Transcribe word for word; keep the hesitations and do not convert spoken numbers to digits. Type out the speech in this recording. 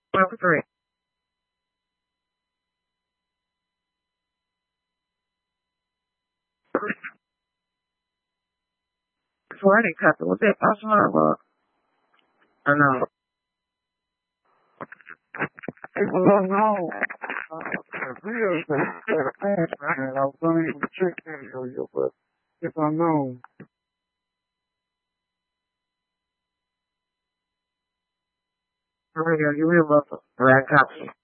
Number three. Sweaty cup. Was it possible? Well, I know. People don't know. Uh, the videos that that passed right now, I was unable to check that area, but if I know, radio, you will love black coffee.